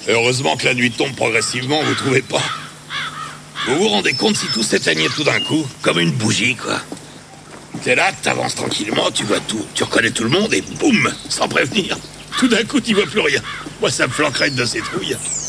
Heureusement que la nuit tombe progressivement, vous trouvez pas? Vous vous rendez compte si tout s'éteignait tout d'un coup? Comme une bougie, quoi. T'es là, t'avances tranquillement, tu vois tout, tu reconnais tout le monde et boum, sans prévenir. Tout d'un coup, t'y vois plus rien. Moi, ça me flanquerait de ces trouilles.